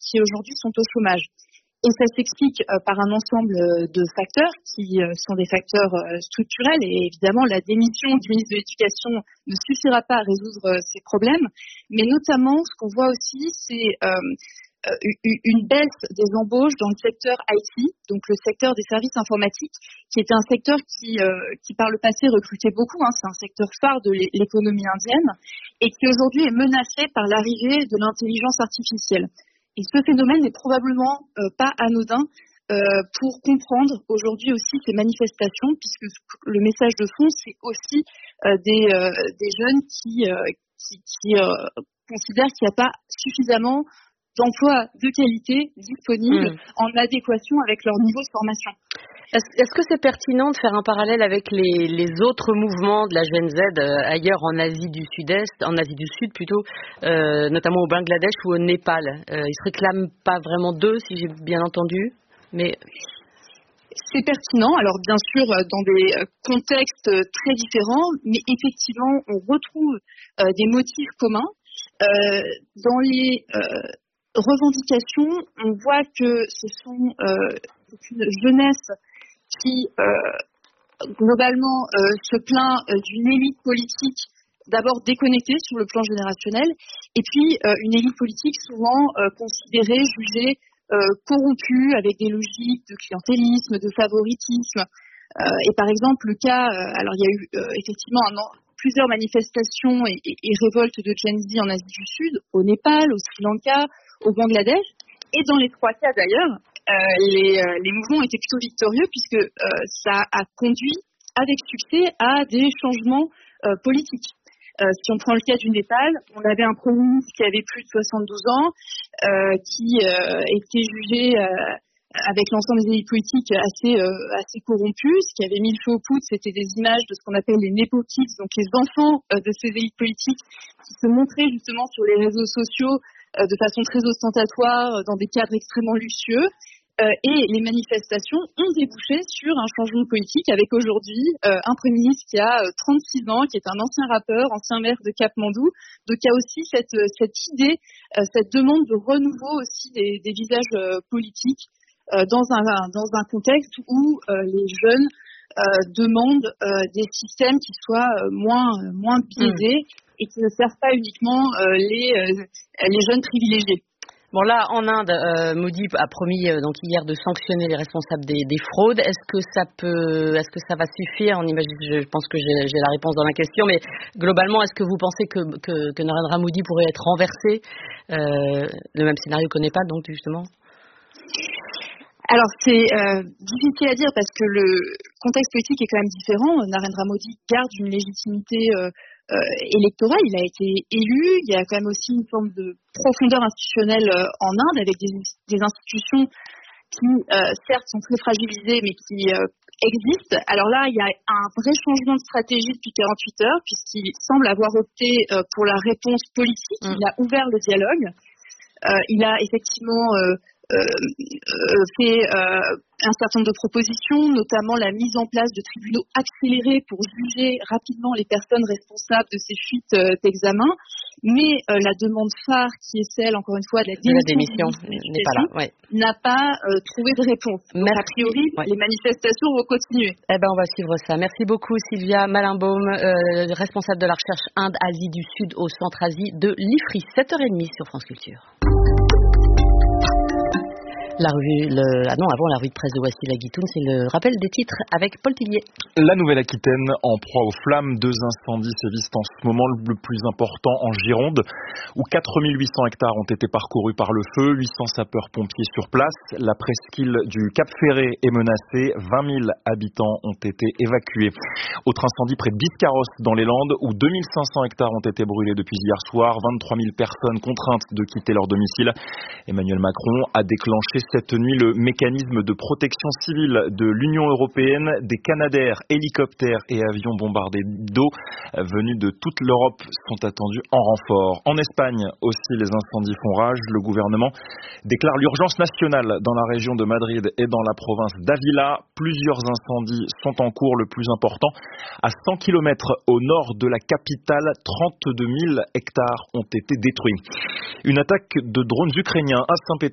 qui aujourd'hui sont au chômage. Et ça s'explique par un ensemble de facteurs qui sont des facteurs structurels. Et évidemment, la démission du ministre de l'Éducation ne suffira pas à résoudre ces problèmes. Mais notamment, ce qu'on voit aussi, c'est une baisse des embauches dans le secteur IT, donc le secteur des services informatiques, qui était un secteur qui par le passé recrutait beaucoup. C'est un secteur phare de l'économie indienne et qui aujourd'hui est menacé par l'arrivée de l'intelligence artificielle. Et ce phénomène n'est probablement pas anodin pour comprendre aujourd'hui aussi ces manifestations, puisque le message de fond, c'est aussi des jeunes qui considèrent qu'il n'y a pas suffisamment d'emplois de qualité disponibles en adéquation avec leur niveau de formation. Est-ce que c'est pertinent de faire un parallèle avec les autres mouvements de la Gen Z ailleurs en Asie du Sud plutôt, notamment au Bangladesh ou au Népal? Ils se réclament pas vraiment d'eux, si j'ai bien entendu, mais... C'est pertinent, alors bien sûr dans des contextes très différents, mais effectivement on retrouve des motifs communs. Dans les revendications, on voit que c'est une jeunesse qui globalement se plaint d'une élite politique d'abord déconnectée sur le plan générationnel et puis une élite politique souvent considérée, jugée corrompue avec des logiques de clientélisme, de favoritisme. Et par exemple le cas, alors il y a eu effectivement plusieurs manifestations et révoltes de Gen Z en Asie du Sud, au Népal, au Sri Lanka, au Bangladesh, et dans les trois cas d'ailleurs, les mouvements étaient plutôt victorieux puisque ça a conduit avec succès à des changements politiques. Si on prend le cas du Népal, on avait un Premier ministre qui avait plus de 72 ans, qui était jugé avec l'ensemble des élites politiques assez corrompues. Ce qui avait mis le feu aux poudres, c'était des images de ce qu'on appelle les Nepo Kids, donc les enfants de ces élites politiques qui se montraient justement sur les réseaux sociaux de façon très ostentatoire, dans des cadres extrêmement luxueux. Et les manifestations ont débouché sur un changement politique avec aujourd'hui un Premier ministre qui a 36 ans, qui est un ancien rappeur, ancien maire de Katmandou. Donc il y a aussi cette idée, cette demande de renouveau aussi des visages politiques dans un contexte où les jeunes demandent des systèmes qui soient moins biaisés et qui ne servent pas uniquement les jeunes privilégiés. Bon là, en Inde, Modi a promis donc hier de sanctionner les responsables des fraudes. Est-ce que ça va suffire? Je pense que j'ai la réponse dans la question, mais globalement, est-ce que vous pensez que Narendra Modi pourrait être renversé? Le même scénario qu'au Népal, donc justement. Alors c'est difficile à dire parce que le contexte politique est quand même différent. Narendra Modi garde une légitimité électorale, il a été élu, il y a quand même aussi une forme de profondeur institutionnelle en Inde avec des institutions qui certes sont très fragilisées mais qui existent. Alors là, il y a un vrai changement de stratégie depuis 48 heures puisqu'il semble avoir opté pour la réponse politique, il a ouvert le dialogue, il a effectivement fait un certain nombre de propositions, notamment la mise en place de tribunaux accélérés pour juger rapidement les personnes responsables de ces fuites d'examen. Mais la demande phare, qui est celle, encore une fois, de la démission n'est pas là, n'a pas trouvé de réponse. Donc, a priori, les manifestations vont continuer. On va suivre ça. Merci beaucoup, Sylvia Malinbaum, responsable de la recherche Inde-Asie du Sud au Centre Asie de l'IFRI. 7h30 sur France Culture. Avant la revue de presse de Wassila Guitoun, c'est le rappel des titres avec Paul Tillier. La Nouvelle-Aquitaine en proie aux flammes. 2 incendies sévissent en ce moment, le plus important en Gironde, où 4800 hectares ont été parcourus par le feu, 800 sapeurs-pompiers sur place. La presqu'île du Cap-Ferré est menacée, 20 000 habitants ont été évacués. Autre incendie près de Biscarrosse dans les Landes, où 2500 hectares ont été brûlés depuis hier soir, 23 000 personnes contraintes de quitter leur domicile. Emmanuel Macron a déclenché cette nuit le mécanisme de protection civile de l'Union européenne. Des Canadair, hélicoptères et avions bombardés d'eau venus de toute l'Europe sont attendus en renfort. En Espagne aussi, les incendies font rage. Le gouvernement déclare l'urgence nationale dans la région de Madrid et dans la province d'Ávila. Plusieurs incendies sont en cours. Le plus important, à 100 km au nord de la capitale, 32 000 hectares ont été détruits. Une attaque de drones ukrainiens à Saint-Pétersbourg